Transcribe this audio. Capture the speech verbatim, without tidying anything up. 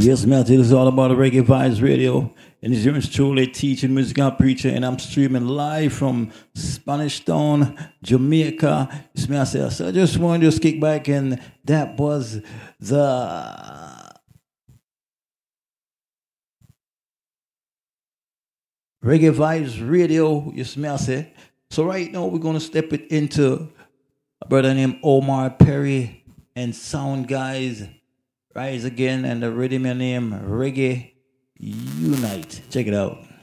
Yes, man, this is all about the Reggae Vibes Radio. And it's yours truly, teaching music and preacher. And I'm streaming live from Spanish Town, Jamaica. It's me, I say, so I just want to just kick back. And that was the Reggae Vibes Radio. Yes, me, I say. So right now, we're going to step it into a brother named Omar Perry and Sound Guys. Rise Again, and the rhythm name Reggae Unite. Check it out.